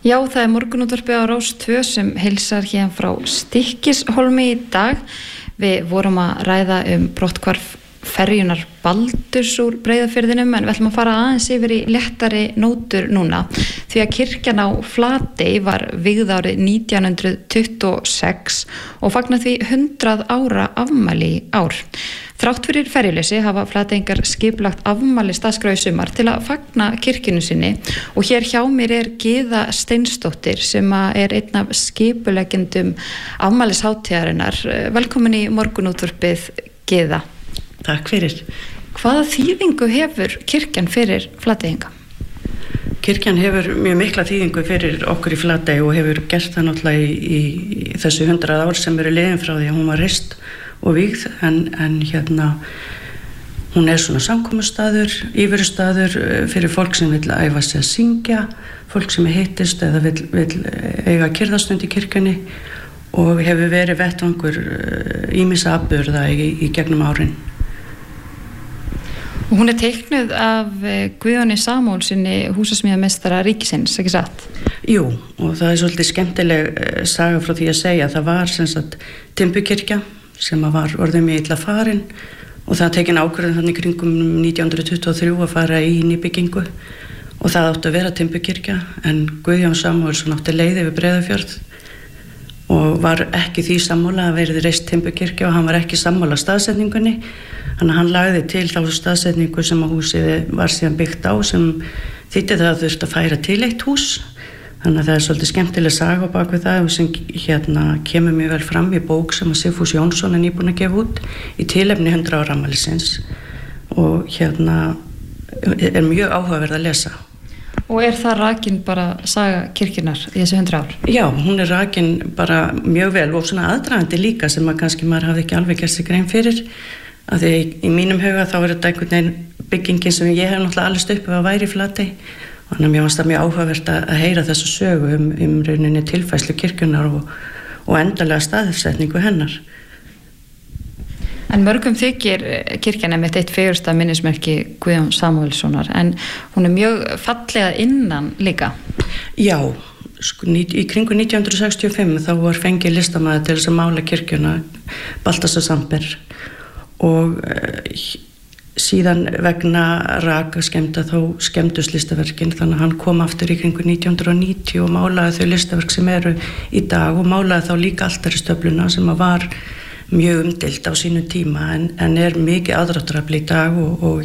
Já, það morgunútvarpið á Rás 2 sem heilsar hérna frá Stykkishólmi í dag. Við vorum að ræða brotthvarf ferjunar Baldurs úr Breiðafirðinum, en við ætlum að fara aðeins yfir í léttari nótur núna, því að kirkjan á Flatey var vígð árið 1926 og fagnar því 100 ára afmæli í ár. Þrátt fyrir ferjuleysi hafa Flateyingar skipulagt afmælisdagskrá í sumar til að fagna kirkjunni sinni, og hér hjá mér Gyða Steinsdóttir sem einn af skipuleggjendum afmælishátíðarinnar. Velkomin í morgunútvarpið, Gyða. Takk fyrir. Hvaða þýðingu hefur kirkjan fyrir Flateyinga? Kirkjan hefur mjög mikla þýðingu fyrir okkur í Flatey og hefur gert það náttúrulega í þessu 100 ár sem eru liðin frá því að hún var reist og vígð, en hún svona samkomustaður, íverustaður fyrir fólk sem vill æfa sig að syngja, fólk sem hittist eða vill eiga kyrrðastund í kirkjunni, og hefur verið vettvangur ýmissa atburða í gegnum árin. Og hún teiknuð af Guðjóni Samúelssyni, húsasmíðameistara ríkisins, ekki satt? Jú, og það svolítið skemmtileg saga frá því að segja. Það var sem sagt timbukirkja sem var orðið mjög illa farin, og það tekin ákvörðun þannig kringum 1923 að fara í nýbyggingu, og það átti að vera timbukirkja, en Guðjón Samúelsson átti leið yfir Breiðafjörð og var ekki því sammála að verið reist timbukirkja, og hann var ekki sammála staðsetningunni. Þannig að hann lagði til þá staðsetningu sem að húsið var síðan byggt á, sem þýddi það að þurfti að færa til eitt hús. Þannig að það svolítið skemmtileg saga bak við það, sem kemur mjög vel fram í bók sem að Sigfús Jónsson nýbúinn að gefa út í tilefni 100 ára afmælisins, og mjög áhugaverð að lesa. Og það rakin bara saga kirkjunnar í þessu 100 ár? Já, hún rakin bara mjög vel, og svona aðdragandi líka sem að kannski maður hafði ekki alveg gert sig grein fyrir. Að því í mínum huga þá þetta einhvern veginn byggingin sem ég hef náttúrulega allast upp að væri í Flatey, og þannig að mér fannst það mjög áhugavert að heyra þessu sögu rauninni tilfærslu kirkjunnar og endanlega staðsetningu hennar. En mörgum þykir kirkjan einmitt eitt fegursta minnismerki Guðjón Samúelssonar, en hún mjög fallega innan líka. Já, í kringu 1965 þá var fengið listamaður til þess að mála kirkjuna, Baltasar Samper, og síðan vegna rakaskemmda þá skemmdust listaverkin, þannig að hann kom aftur í kringu 1990 og málaði þau listaverk sem eru í dag, og málaði þá líka altaristöfluna sem var mjög umdeild á sínu tíma, en mikið aðdráttarafl í dag, og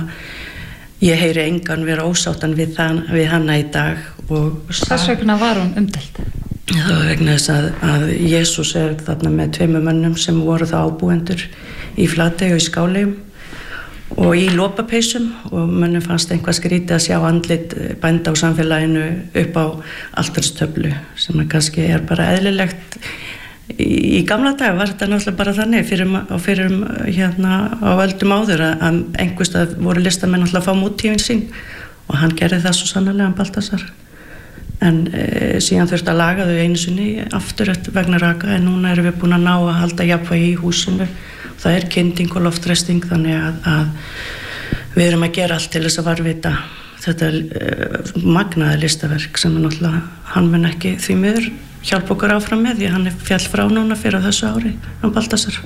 ég heyri engan vera ósáttan við hana í dag. Hvers vegna var hún umdeild? Það var vegna þess að Jesús þarna með 2 mönnum sem voru það ábúendur í Flatey og í Skáleyjum og í lopapeysum, og mönnum fannst eitthvað skrítið að sjá andlit bænda á samfélaginu upp á altaristöflu, sem kannski bara eðlilegt. Í gamla dag var þetta náttúrulega bara þannig fyrir á öldum áður að einhverstað voru listamenn náttúrulega að fá mótífin sín, og hann gerði það svo sannarlega Baltasar. En síðan þurfti að laga þau einu sinni aftur vegna raka, en núna erum við búin að ná að halda jafnvægi í húsinu. Það kynding og loftræsting, þannig að við erum að gera allt til þess að varðveita þetta magnaða listaverk sem náttúrulega hann mun ekki því miður hjálpa okkur áfram með, því hann fjall frá núna fyrir þessu ári á Baltasar.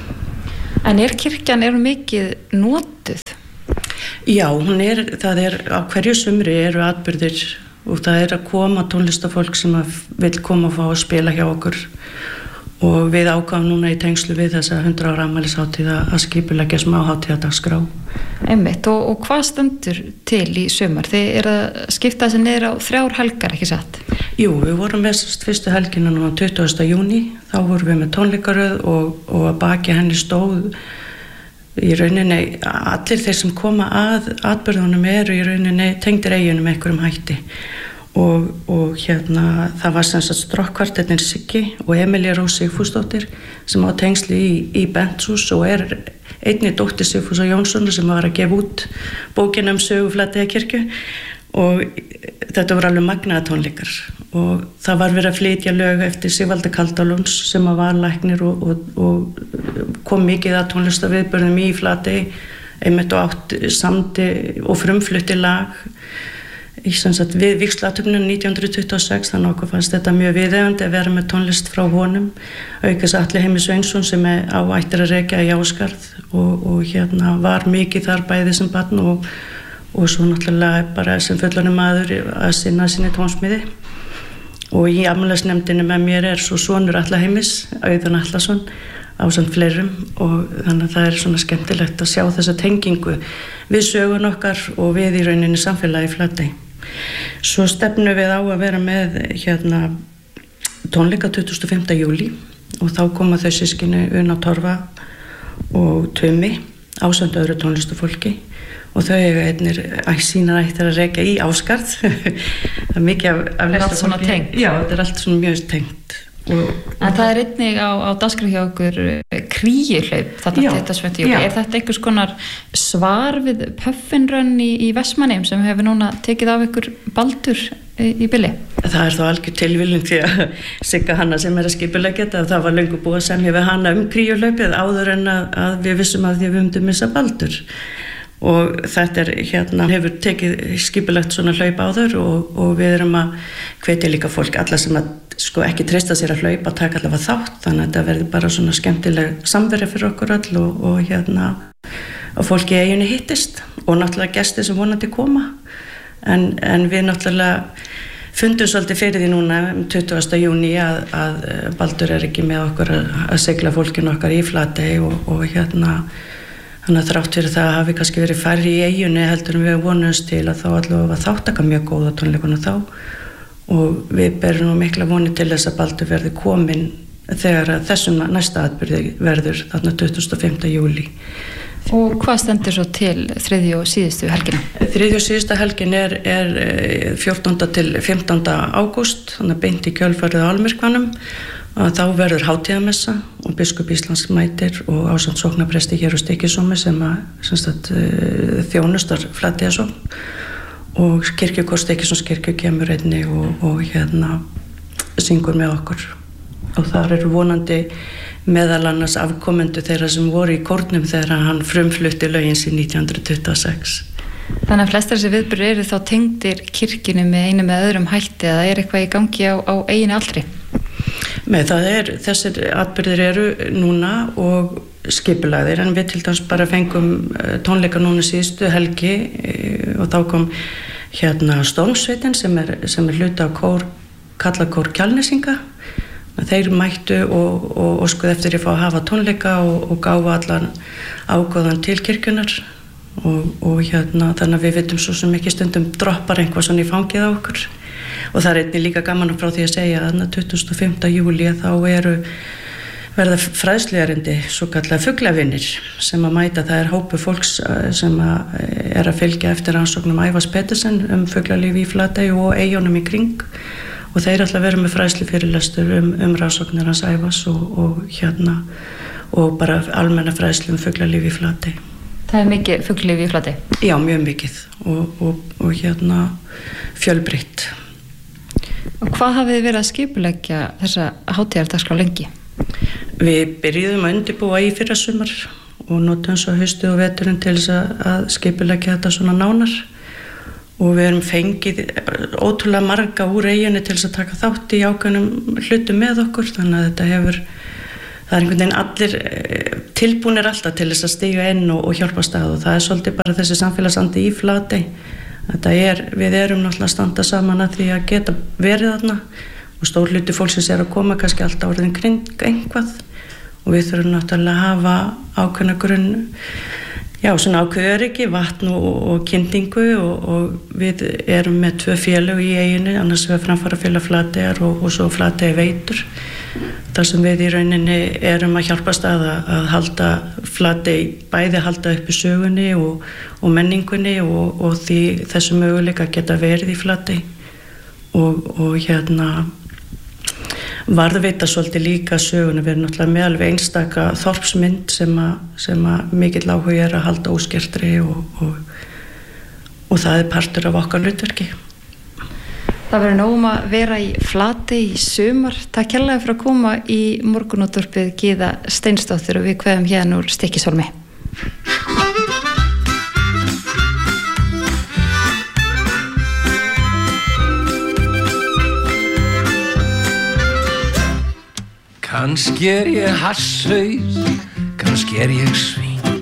En kirkjan mikið notuð? Já, það á hverju sumri eru atburðir, og það að koma tónlistafólk sem vill koma og fá að spila hjá okkur, og við ákváðum núna í tengslu við þessa 100 ára afmælishátíð að skipuleggja hátíðardagskrá. Einmitt, og hvað stendur til í sumar? Þið að skipta þessi niður á 3 helgar, ekki satt? Jú, við vorum með fyrstu helgina núna 20. júní, þá vorum við með tónleikaröð, og að baki henni stóð í rauninni allir þeir sem koma að atburðunum eru í rauninni tengdir eiginum einhverjum hætti, og það var sem sagt strokkkvartettin Siggi og Emilía Rós Sigfúsdóttir sem á tengsli í Bentshús, og einnig dóttir Sigfús Jónssonar sem var að gefa út bókina sögu Flateyjarkirkju, og þetta voru alveg magnaða tónleikar, og það var verið að flytja lög eftir Sigvalda Kaldalóns sem var læknir og kom mikið að tónlistaviðburðum í Flatey, einmitt og átt samdi og frumflutti lag við vígsluathöfnina 1926, þannig okkur fannst þetta mjög viðeigandi að vera með tónlist frá honum, auk þess Atli Heimir Sveinsson sem ættir að rekja í Ásgarð og var mikið þar bæði sem barn og svo náttúrulega bara sem fullorðinn maður að sinna sinni tónsmíði. Og í afmælisnefndinni með mér svo sonur Atla Heimis, Auðun Atlason, ásamt fleirum, og þannig að það svona skemmtilegt að sjá þessa tengingu við sögun okkar og við í rauninni samfélagi Flatey. Svo stefnum við á að vera með tónleika 25. júlí og þá koma þau systkini Una Torfa og Tumi ásamt öðru tónlistafólki og þau einir sínar ættir að rekja í Ásgarð. Það er mikið af allt svona tengt. Já, þetta allt svona mjög tengt. En það einnig á dagskrá hjá okkur kríuhlaup þarna 25. júlí. Er þetta einhvers konar svar við Puffinrun í Vestmannaeyjum sem hefur núna tekið af ykkur Baldur í bili? Það þó algjör tilviljun því að Sigga Hanna sem að skipuleggja þetta, það var löngu búið að semja við hana kríuhlaupið áður en að við vissum að því við myndum missa Baldur. Og þetta hefur tekið skipulegt svona hlaup áður og við erum að hvetja líka fólk, alla sem að ekki treysta sér að hlaupa, taka allavega þátt, þannig að þetta verður bara svona skemmtileg samvera fyrir okkur öll og fólk í eyjunni hittist og náttúrulega gestir sem vonandi koma en við náttúrulega fundum svolítið fyrir því núna 20. júní að Baldur ekki með okkur að segla fólkinu okkar í Flatey og þannig að þrátt fyrir það hafi kannski verið færri í eyjunni heldur en við vonumst til að þá allavega var þáttaka mjög góða tónleikuna þá og við berum nú mikla voni til þess að Baldur verði komin þegar þessum næsta atburði verður þarna 25. júlí. Og hvað stendur svo til þriðju og síðustu helgina? Þriðju og síðustu helgin er 14. til 15. ágúst, þannig að beint í kjölfarið á Almyrkvanum. Þá verður hátíðamessa og biskup Íslands mætir og ásamt sóknarpresti hér á Stykkishólmi sem þjónustar Flateyjarsókn og kirkjukór Stykkishólmskirkju kemur einni og syngur með okkur og þar eru vonandi meðal annars afkomendur þeirra sem voru í kórnum þegar hann frumflutti lögin sín 1926. Þannig að flestar þessi viðburðir eru þá tengdir kirkjunni með einu með öðrum hætti eða er eitthvað í gangi á eiginu aldri? Nei, þessir atburðir eru núna og skipulagðir en við til dæmis bara fengum tónleika núna síðustu helgi og þá kom Stormsveitin sem er hluti af kallakór Kjalnesinga. Þeir mættu og óskuðu eftir að fá að hafa tónleika og gáfu allan ágóðan til kirkjunar og þannig að við vitum svo sem ekki stundum droppar eitthvað svona í fangið á okkur. Og það er einnig líka gaman frá því að segja að 25. júlí þá verða fræðsluerindi svo kallar fuglavinir sem að mæta, það er hópu fólks sem að fylgja eftir rannsóknum Ævars Petersen fuglalíf í Flatey og eyjunum í kring og þeir ætla að vera með fræðslufyrirlestur rannsóknir hans Ævars og bara almenna fræðslu fuglalíf í Flatey. Það er mikið fuglalíf í Flatey? Já, mjög mikið og fjölbreytt. Og hvað hafið þið verið að skipuleggja þessa hátíðardagskrá lengi? Við byrjuðum að undirbúa í fyrrasumar og notum svo haustið og veturinn til þess að skipuleggja þetta svona nánar og við erum fengið ótrúlega marga úr eyjunni til þess að taka þátt í ákveðnum hlutum með okkur þannig að það er einhvern veginn allir tilbúnir alltaf til þess að stíga inn og hjálpa stað og það er svolítið bara þessi samfélagsandi í Flatey. Við erum náttúrulega að standa saman að því að geta verið þarna og stór hluti fólksins að koma kannski alltaf orðin kring einhvað og við þurfum náttúrulega að hafa ákveðna grunn, svona ákveð öryggi, vatn og kyndingu og við erum með 2 félög í eyjunni, annars við Framfarafélag Flateyjar og svo Flatey Veitur þar sem við í rauninni erum að hjálpast að halda Flatey, bæði halda uppi sögunni og menningunni og þessu möguleika geta verið í Flatey og varðveita svolítið líka söguna. Við erum náttúrulega með alveg einstaka þorpsmynd sem að mikill áhugi er að halda óskertri og það er partur af okkar hlutverki. Það verður nóg að vera í Flatey í sumar. Takk kærlega fyrir að koma í morgunútvarpið Gyða Steinsdóttir og við kveðum hérna úr Stykkishólmi. Kannski ég hasshaus, kannski ég svín.